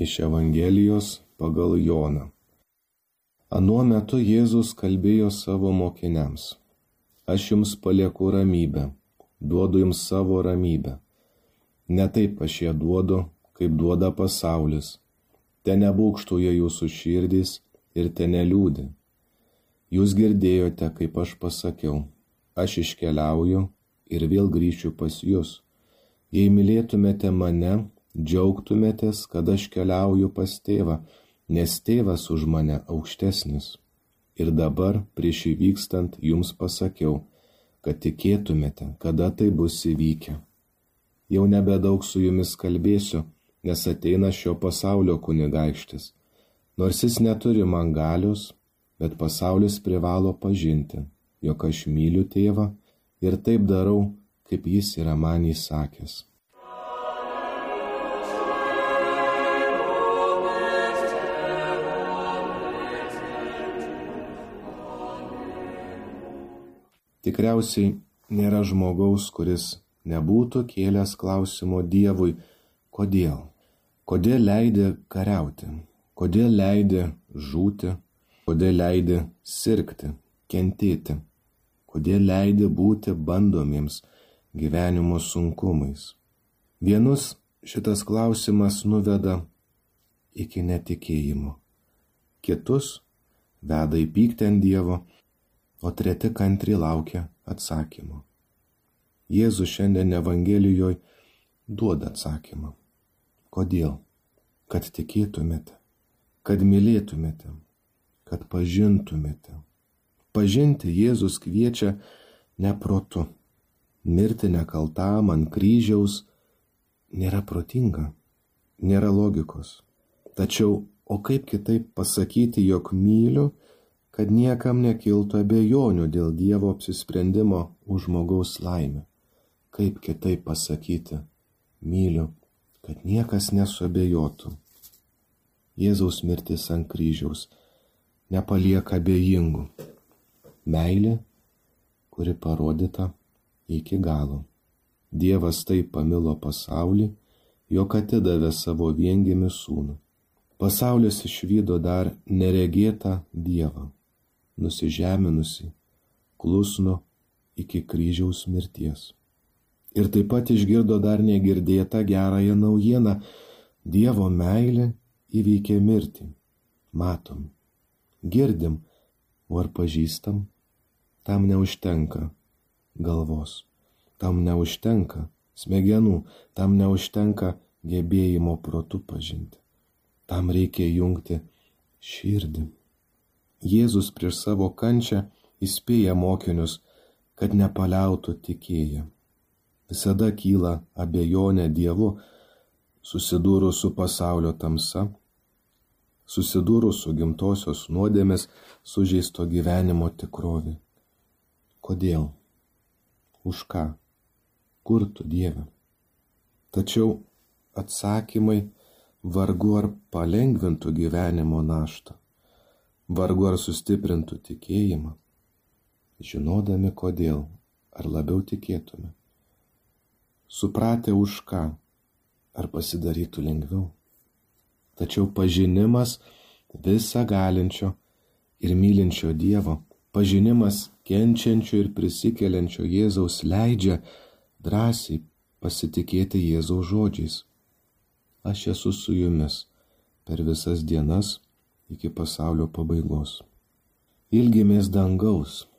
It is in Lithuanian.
Iš Evangelijos pagal Joną. Anuo metu Jėzus kalbėjo savo mokiniams: Aš jums palieku ramybę, duodu jums savo ramybę. Ne taip aš ją duodu, kaip duoda pasaulis. Te nebūgštauja jūsų širdys ir te neliūdi. Jūs girdėjote, kaip aš pasakiau: Aš iškeliauju ir vėl grįšiu pas jūs. Jei mylėtumėte mane, džiaugtumėtės, kad aš keliauju pas tėvą, nes tėvas už mane aukštesnis. Ir dabar prieš įvykstant jums pasakiau, kad tikėtumėte, kada tai bus įvykę. Jau nebedaug su jumis kalbėsiu, nes ateina šio pasaulio kunigaikštis. Nors jis neturi man galios, bet pasaulis privalo pažinti, jog aš myliu tėvą ir taip darau, kaip jis yra man įsakęs. Tikriausiai nėra žmogaus, kuris nebūtų kėlęs klausimo Dievui, kodėl? Kodėl leidė kariauti? Kodėl leidė žūti? Kodėl leidė sirgti, kentėti? Kodėl leidė būti bandomiems gyvenimo sunkumais? Vienus šitas klausimas nuveda iki netikėjimo, kitus veda į pyktį ant Dievo, o treti kantriai laukia atsakymo. Jėzus šiandien Evangelijoje duoda atsakymą. Kodėl? Kad tikėtumėte, kad mylėtumėte, kad pažintumėte. Pažinti Jėzus kviečia ne protu. Mirti nekaltam ant kryžiaus nėra protinga, nėra logikos. Tačiau, o kaip kitaip pasakyti, jog myliu, kad niekam nekiltų abejonių dėl Dievo apsisprendimo už žmogaus laimę? Kaip kitaip pasakyti, myliu, kad niekas nesuabejotų? Jėzaus mirtis ant kryžiaus nepalieka abejingų. Meilė, kuri parodyta iki galo. Dievas taip pamilo pasaulį, jog atidavė savo viengimį sūnų. Pasaulis išvydo dar neregėtą Dievą, nusižeminusi, klusno iki kryžiaus mirties. Ir taip pat išgirdo dar negirdėtą gerąją naujieną: Dievo meilė įveikė mirtį. Matom, girdim, o ar pažįstam? Tam neužtenka galvos, tam neužtenka smegenų, tam neužtenka gebėjimo protu pažinti. Tam reikia jungti širdį. Jėzus prieš savo kančią įspėja mokinius, kad nepaliautų tikėję. Visada kyla abejonė Dievu, susidūrus su pasaulio tamsa, susidūrus su gimtosios nuodėmės sužeisto gyvenimo tikrovė. Kodėl? Už ką? Kur tu, Dieve? Tačiau atsakymai vargu ar palengvintų gyvenimo naštą, vargu ar sustiprintų tikėjimą. Žinodami kodėl, ar labiau tikėtume? Supratę už ką, ar pasidarytų lengviau? Tačiau pažinimas visa galinčio ir mylinčio Dievo, pažinimas kenčiančio ir prisikeliančio Jėzaus leidžia drąsiai pasitikėti Jėzaus žodžiais: Aš esu su jumis per visas dienas iki pasaulio pabaigos. Ilgimės dangaus,